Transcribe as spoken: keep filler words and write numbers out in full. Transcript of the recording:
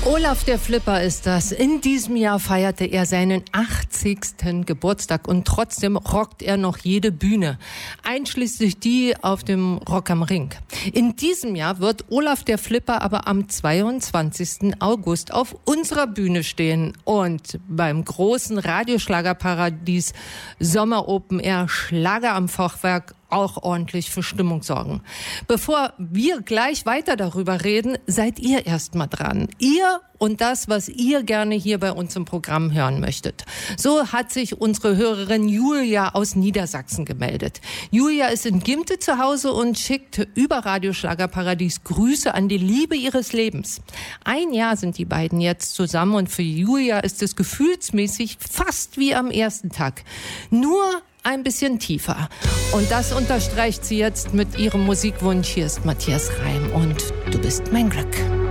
Olaf der Flipper ist das. In diesem Jahr feierte er seinen achtzigsten Geburtstag und trotzdem rockt er noch jede Bühne, einschließlich die auf dem Rock am Ring. In diesem Jahr wird Olaf der Flipper aber am zweiundzwanzigsten August auf unserer Bühne stehen und beim großen Radioschlagerparadies Sommer Open Air Schlager am Fachwerk auch ordentlich für Stimmung sorgen. Bevor wir gleich weiter darüber reden, seid ihr erst mal dran. Ihr und das, was ihr gerne hier bei uns im Programm hören möchtet. So hat sich unsere Hörerin Julia aus Niedersachsen gemeldet. Julia ist in Gimte zu Hause und schickt über Radioschlagerparadies Grüße an die Liebe ihres Lebens. Ein Jahr sind die beiden jetzt zusammen und für Julia ist es gefühlsmäßig fast wie am ersten Tag. Nur ein bisschen tiefer. Und das unterstreicht sie jetzt mit ihrem Musikwunsch. Hier ist Matthias Reim und Du bist mein Glück.